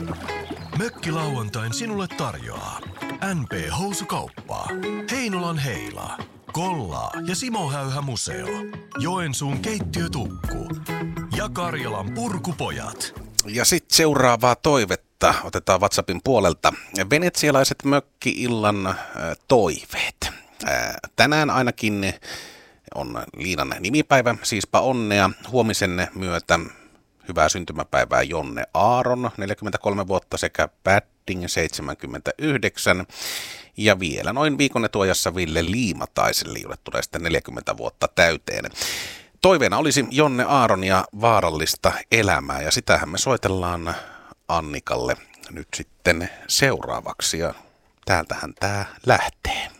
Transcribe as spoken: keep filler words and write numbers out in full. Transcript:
Mökkilauantain sinulle tarjoaa N P-housukauppa, Heinolan Heila, Kollaa ja Simo Häyhä Museo, Joensuun keittiötukku ja Karjalan Purkupojat. Ja sitten seuraavaa toivetta otetaan WhatsAppin puolelta. Venetsialaiset mökki-illan äh, toiveet. Äh, tänään ainakin on Liinan nimipäivä, siispä onnea. Huomisen myötä hyvää syntymäpäivää Jonne Aaron, neljäkymmentäkolme vuotta, sekä Padding seitsemänkymmentäyhdeksän. Ja vielä noin viikon etuajassa Ville Liimataiselle, jolle tulee sitten neljäkymmentä vuotta täyteen. Toiveena olisi Jonne Aaron ja Vaarallista elämää, ja sitähän me soitellaan Annikalle nyt sitten seuraavaksi, ja täältähän tämä lähtee.